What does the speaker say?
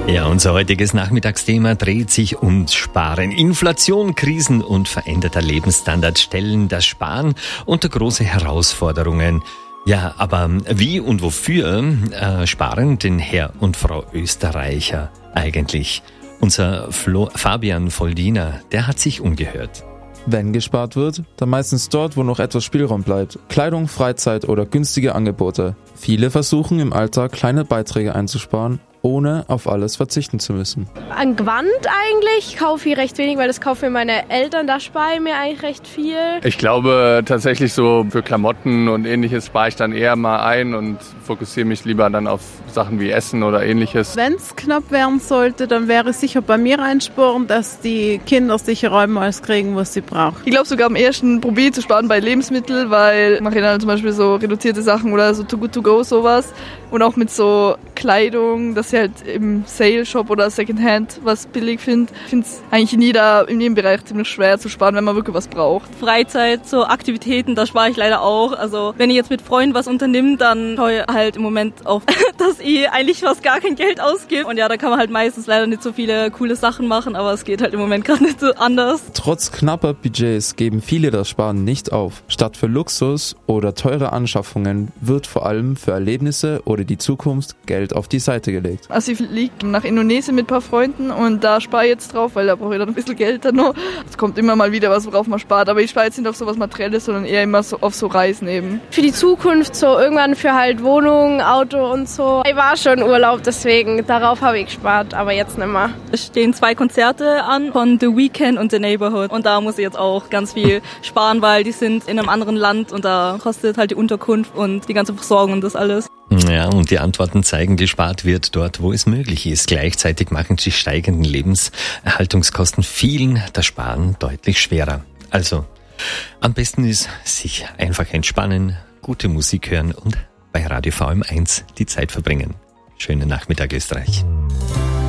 Ja, unser heutiges Nachmittagsthema dreht sich ums Sparen. Inflation, Krisen und veränderter Lebensstandard stellen das Sparen unter große Herausforderungen. Ja, aber wie und wofür sparen denn Herr und Frau Österreicher eigentlich? Unser Fabian Voldiner, der hat sich umgehört. Wenn gespart wird, dann meistens dort, wo noch etwas Spielraum bleibt. Kleidung, Freizeit oder günstige Angebote. Viele versuchen im Alltag kleine Beiträge einzusparen, ohne auf alles verzichten zu müssen. An Gewand eigentlich kaufe ich recht wenig, weil das kaufen meine Eltern, da spare ich mir eigentlich recht viel. Ich glaube tatsächlich so für Klamotten und ähnliches spare ich dann eher mal ein und fokussiere mich lieber dann auf Sachen wie Essen oder ähnliches. Wenn es knapp werden sollte, dann wäre es sicher bei mir einsparen, dass die Kinder sicher Räume alles kriegen, was sie brauchen. Ich glaube sogar am ersten probiere zu sparen bei Lebensmitteln, weil ich mache dann zum Beispiel so reduzierte Sachen oder so Too Good To Go sowas und auch mit so Kleidung, dass ich halt im Sale-Shop oder Secondhand was billig finde. Ich finde es eigentlich in jedem Bereich ziemlich schwer zu sparen, wenn man wirklich was braucht. Freizeit, so Aktivitäten, da spare ich leider auch. Also wenn ich jetzt mit Freunden was unternehme, dann schaue ich halt im Moment auf, dass ich eigentlich fast gar kein Geld ausgebe. Und ja, da kann man halt meistens leider nicht so viele coole Sachen machen, aber es geht halt im Moment gerade nicht so anders. Trotz knapper Budgets geben viele das Sparen nicht auf. Statt für Luxus oder teure Anschaffungen wird vor allem für Erlebnisse oder die Zukunft Geld auf die Seite gelegt. Also ich fliege nach Indonesien mit ein paar Freunden und da spare ich jetzt drauf, weil da brauche ich dann ein bisschen Geld dann noch. Es kommt immer mal wieder was, worauf man spart, aber ich spare jetzt nicht auf sowas Materielles, sondern eher immer so auf so Reisen eben. Für die Zukunft so irgendwann für halt Wohnung, Auto und so. Ich war schon Urlaub, deswegen darauf habe ich gespart, aber jetzt nicht mehr. Es stehen 2 Konzerte an von The Weeknd und The Neighborhood und da muss ich jetzt auch ganz viel sparen, weil die sind in einem anderen Land und da kostet halt die Unterkunft und die ganze Versorgung und das alles. Ja, und die Antworten zeigen, gespart wird dort, wo es möglich ist. Gleichzeitig machen die steigenden Lebenserhaltungskosten vielen das Sparen deutlich schwerer. Also, am besten ist, sich einfach entspannen, gute Musik hören und bei Radio VM1 die Zeit verbringen. Schönen Nachmittag, Österreich.